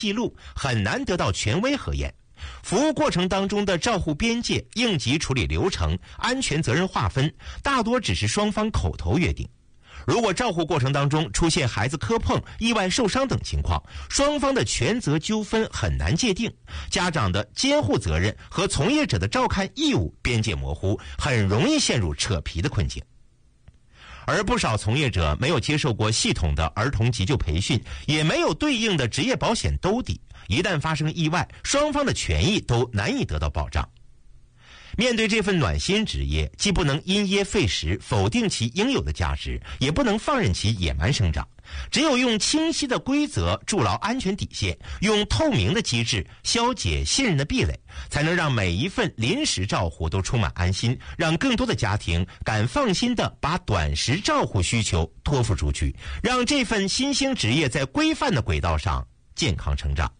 记录，很难得到权威核验。服务过程当中的照护边界、应急处理流程、安全责任划分，大多只是双方口头约定。如果照护过程当中出现孩子磕碰、意外受伤等情况，双方的权责纠纷很难界定，家长的监护责任和从业者的照看义务边界模糊，很容易陷入扯皮的困境。而不少从业者没有接受过系统的儿童急救培训，也没有对应的职业保险兜底，一旦发生意外，双方的权益都难以得到保障。面对这份暖心职业，既不能因噎废食，否定其应有的价值，也不能放任其野蛮生长。只有用清晰的规则筑牢安全底线，用透明的机制消解信任的壁垒，才能让每一份临时照护都充满安心，让更多的家庭敢放心地把短时照护需求托付出去，让这份新兴职业在规范的轨道上健康成长。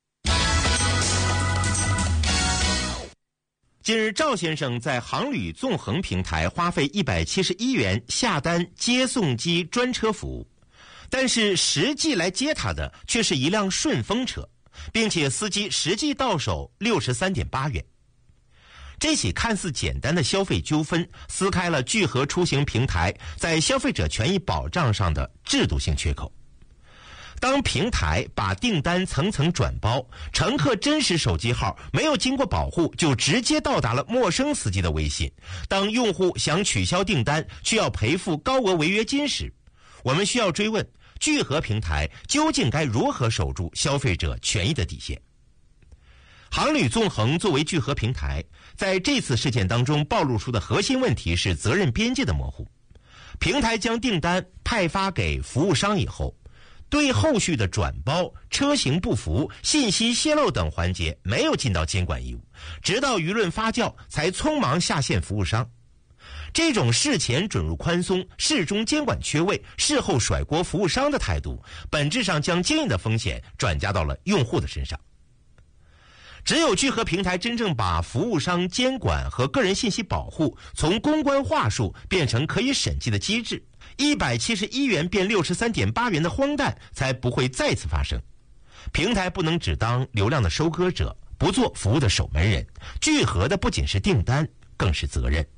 近日，赵先生在航旅纵横平台花费171元下单接送机专车服务，但是实际来接他的却是一辆顺风车，并且司机实际到手63.8元。这起看似简单的消费纠纷，撕开了聚合出行平台在消费者权益保障上的制度性缺口。当平台把订单层层转包，乘客真实手机号没有经过保护就直接到达了陌生司机的微信，当用户想取消订单需要赔付高额违约金时，我们需要追问聚合平台究竟该如何守住消费者权益的底线。航旅纵横作为聚合平台，在这次事件当中暴露出的核心问题是责任边界的模糊。平台将订单派发给服务商以后，对后续的转包、车型不符、信息泄露等环节没有尽到监管义务，直到舆论发酵才匆忙下线服务商。这种事前准入宽松、事中监管缺位、事后甩锅服务商的态度，本质上将经营的风险转嫁到了用户的身上。只有聚合平台真正把服务商监管和个人信息保护从公关话术变成可以审计的机制，171元变63.8元的荒诞才不会再次发生。平台不能只当流量的收割者，不做服务的守门人。聚合的不仅是订单，更是责任。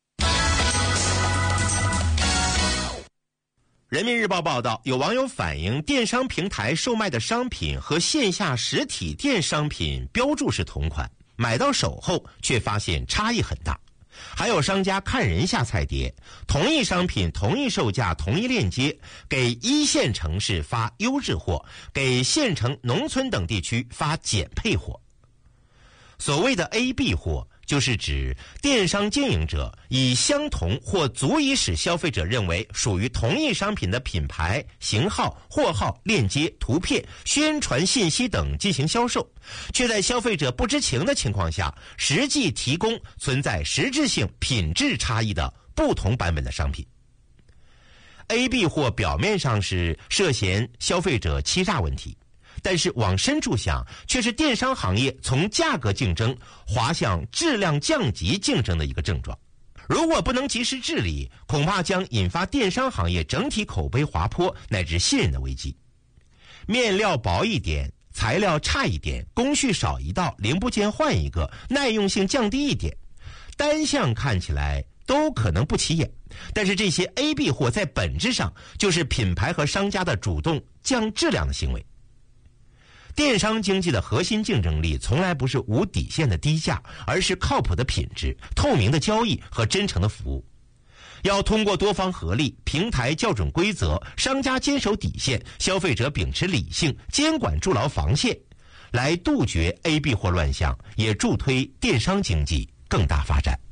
人民日报报道，有网友反映，电商平台售卖的商品和线下实体店商品标注是同款，买到手后却发现差异很大。还有商家看人下菜碟，同一商品、同一售价、同一链接，给一线城市发优质货，给县城、农村等地区发减配货。所谓的 AB 货，就是指电商经营者以相同或足以使消费者认为属于同一商品的品牌、型号、货号、链接、图片、宣传信息等进行销售，却在消费者不知情的情况下，实际提供存在实质性品质差异的不同版本的商品。AB 货表面上是涉嫌消费者欺诈问题，但是往深处想，却是电商行业从价格竞争滑向质量降级竞争的一个症状。如果不能及时治理，恐怕将引发电商行业整体口碑滑坡乃至信任的危机。面料薄一点，材料差一点，工序少一道，零部件换一个，耐用性降低一点，单项看起来都可能不起眼，但是这些 AB 货在本质上就是品牌和商家的主动降质量的行为。电商经济的核心竞争力从来不是无底线的低价，而是靠谱的品质、透明的交易和真诚的服务。要通过多方合力，平台校准规则，商家坚守底线，消费者秉持理性，监管筑牢防线，来杜绝 AB 货乱象，也助推电商经济更大发展。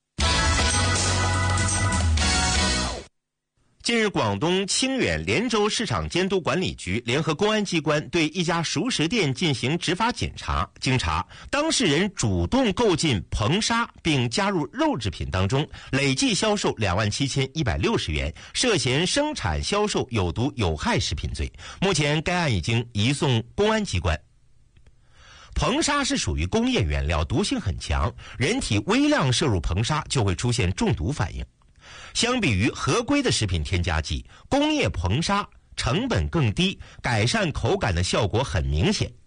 近日，广东清远连州市场监督管理局联合公安机关对一家熟食店进行执法检查，经查，当事人主动购进硼砂并加入肉制品当中，累计销售27160元，涉嫌生产销售有毒有害食品罪。目前该案已经移送公安机关。硼砂是属于工业原料，毒性很强，人体微量摄入硼砂就会出现中毒反应。相比于合规的食品添加剂，工业硼砂成本更低，改善口感的效果很明显。